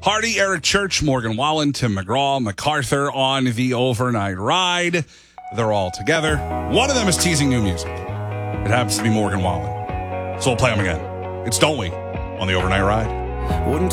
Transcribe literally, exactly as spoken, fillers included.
Hardy, Eric Church, Morgan Wallen, Tim McGraw, MacArthur on the overnight ride. They're all together. One of them is teasing new music. It happens to be Morgan Wallen. So we'll play them again. It's Don't We on the overnight ride. Wouldn't